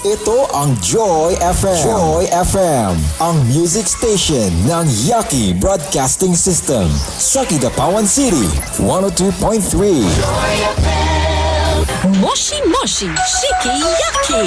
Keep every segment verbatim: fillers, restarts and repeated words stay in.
Ito ang Joy F M. Joy F M, ang music station ng Yaki Broadcasting System sa Kidapawan City, one oh two point three. Joy F M. Moshi Moshi Shiki Yaki.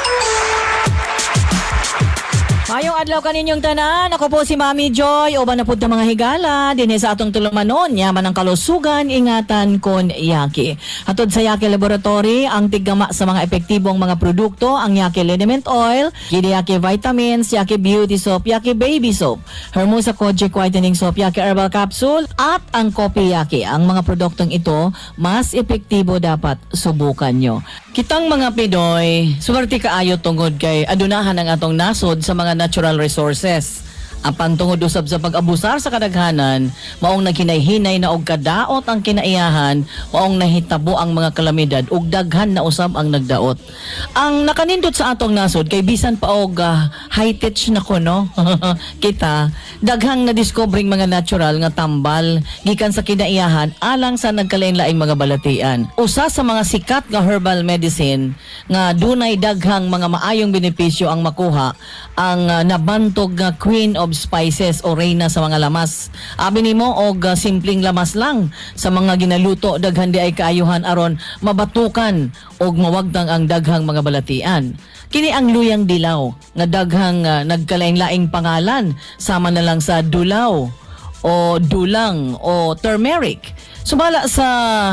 Mayong adlaw kaninyong tanan, ako po si Mami Joy, o ba na po ng mga higala, din sa atong tulumanon, yaman ang kalusugan, ingatan kon Yaki. Hatod sa Yaki Laboratory, ang tigama sa mga epektibong mga produkto, ang Yaki Liniment Oil, Kidi Yaki Vitamins, Yaki Beauty Soap, Yaki Baby Soap, Hermosa Kojic Whitening Soap, Yaki Herbal Capsule, at ang Kopi Yaki. Ang mga produktong ito, mas epektibo dapat subukan nyo. Kitang mga Pinoy, suwerte kaayo tungod kay adunahan ang atong nasod sa mga natural resources. Apan tungod usab sa pag-abusar sa kadaghanan, maong naghinay-hinay na og kadaot ang kinaiyahan, maong nahitabo ang mga kalamidad ug daghan na usab ang nagdaot. Ang nakanindot sa atong nasod kay bisan pa og uh, high-tech na kuno kita, daghang na discovering mga natural nga tambal gikan sa kinaiyahan alang sa nagkalain-laing mga balatian. Usa sa mga sikat nga herbal medicine nga dunay daghang mga maayong benepisyo ang makuha ang uh, nabantog nga Queen of Spices o reyna sa mga lamas. Abi nimo og uh, simpleng lamas lang sa mga ginaluto daghan di ay kaayuhan aron mabatukan og mawagtang ang daghang mga balatian. Kini ang luyang dilaw nga daghang uh, nagkalain-laing pangalan sama na lang sa dulaw o dulang o turmeric. Sumala sa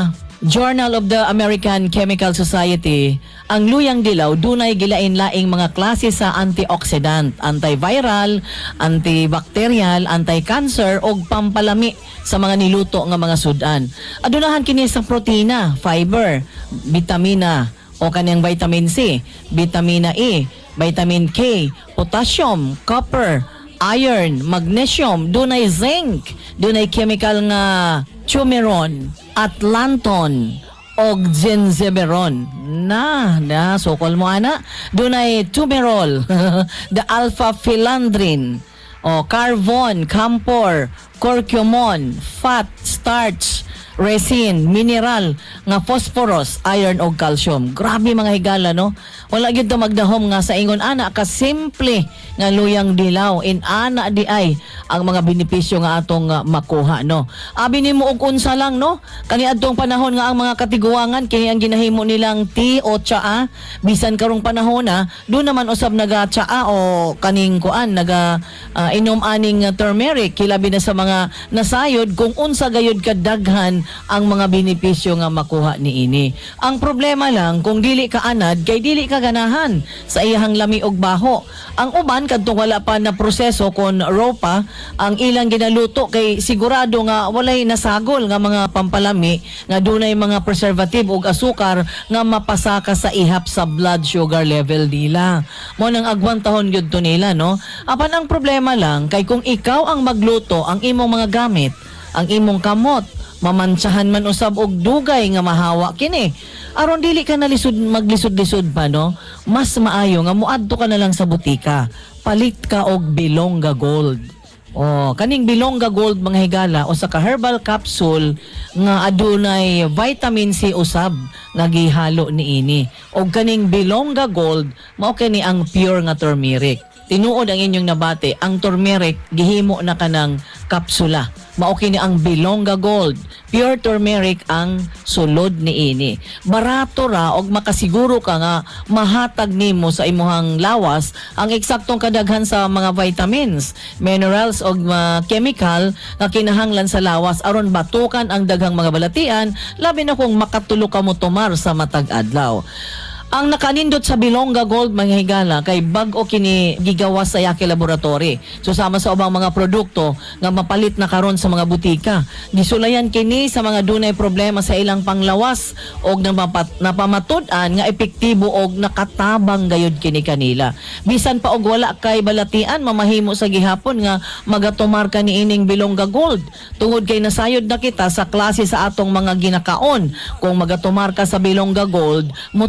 Journal of the American Chemical Society, ang luyang dilaw dunay gilain-laing mga klase sa antioxidant, antiviral, antibacterial, anti-cancer ug pampalami sa mga niluto nga mga sudan. Adunahan kini sa protina, fiber, vitamina o kaniyang vitamin C, vitamina E, vitamin K, potassium, copper, iron, magnesium, dunay zinc, dunay chemical nga Chumeron, Atlanton, og Zenzeberon. Na, na, sokol mo ana. Dunay Tumerol, the alpha-philandrin, o Carvon, Campor, Curcumon, fat, starch, resin, mineral, nga phosphorus, iron o calcium. Grabe mga higala, no? Wala gyud magdahom nga sa ingon ana ka simple nga luyang dilaw in ana di ay ang mga benepisyo nga atong uh, makuha, no? Abi nimo og unsa lang, no? Kani adtong panahon nga ang mga katiguangan kini ang ginahimo nilang tea o tsaa, bisan karong panahon na do naman usab naga tsaa o kaning kuan naga uh, inom aning uh, turmeric kilabi na sa mga nasayod kung unsa gayud kadaghan ang mga benepisyo nga makuha niini. Ang problema lang kung dili ka anad kay dili ka ganahan sa iyahang lami og baho. Ang uban kadtong wala pa na proseso kon raw pa ang ilang ginaluto kay sigurado nga walay nasagol nga mga pampalami nga dunay mga preservative ug asukar nga mapasaka sa ihap sa blood sugar level nila. Mo nang agwantahon gyud to nila, no? Apan ang problema lang kay kung ikaw ang magluto ang imong mga gamit, ang imong kamot, mamantsahan man usab og dugay nga mahawa kini. Aron dili ka nalisod maglisod-lisod pa, no? Mas maayo nga muadto ka na lang sa butika. Palit ka og Bilongga Gold. Oh, kaning Bilongga Gold mga higala o sa ka herbal capsule nga adunay vitamin C usab nga gihalo niini. Og kaning Bilongga Gold mao kini ang pure nga turmeric. Tinuod ang inyong nabate, ang turmeric gihimo na kanang kapsula. Mao kini ang Bilongga Gold. Pure turmeric ang sulod niini. Barato ra og makasiguro ka nga mahatag nimo sa imuhang lawas ang eksaktong kadaghan sa mga vitamins, minerals og uh, chemical nga kinahanglan sa lawas aron batukan ang daghang mga balatian labi na kung makatulo ka mo tumar sa matag adlaw. Ang nakanindot sa Bilongga Gold mga higala kay bag-o kini gigawas sa Yaki Laboratory. So sama sa ubang mga produkto nga mapalit na karon sa mga butika. Gisulayan kini sa mga dunay problema sa ilang panglawas og napamatud-an nga epektibo og nakatabang gayud kini kanila. Bisan pa og wala kay balatian mamahimo sa gihapon nga magatumar ka niining Bilongga Gold. Tungod kay nasayod na kita sa klase sa atong mga ginakaon. Kung magatumar ka sa Bilongga Gold, mutaas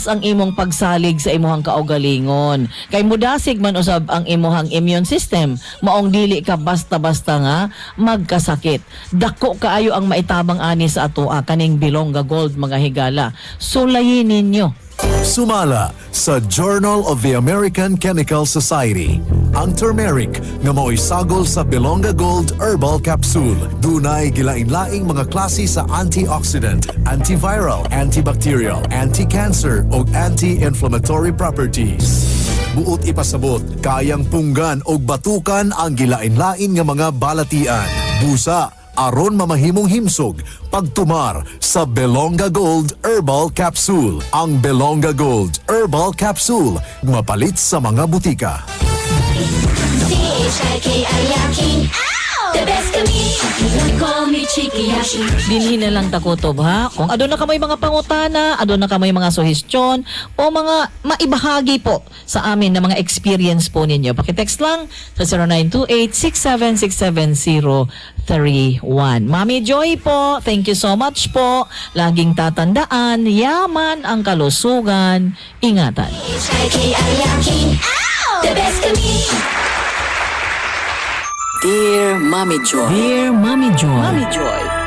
ang imong pagsalig sa imuhang kaugalingon. Kay mudasig man usab ang imuhang immune system, maong dili ka basta-basta nga magkasakit. Dako kaayo ang maitabang ani sa atoa kaning Bilonga Gold mga higala. Sulayin ninyo. Sumala sa Journal of the American Chemical Society. Ang turmeric nga mao'y sagol sa Bilonga Gold Herbal Capsule. Dunay gilain-laing mga klase sa antioxidant, antiviral, antibacterial, anti-cancer o anti-inflammatory properties. Buot ipasabot, kayang punggan o batukan ang gilain-lain nga mga balatian. Busa, aron mamahimong himsog pagtumar sa Bilonga Gold Herbal Capsule. Ang Bilonga Gold Herbal Capsule mapalit sa mga butika. C H I K I Yaking. The best kami. Call me Chiki Yashi. Dinhin na lang takutob ha. Kung adon na ka may mga pangutana, adon na ka may mga suhestyon o mga maibahagi po sa amin na mga experience po ninyo. Pakitext lang sa zero nine two eight, six seven six seven zero three one. Mami Joy po, thank you so much po. Laging tatandaan, yaman ang kalusugan. Ingatan. C H I K I Yaking. The best kami. Dear Mommy Joy. Dear Mami Joy. Mommy Joy,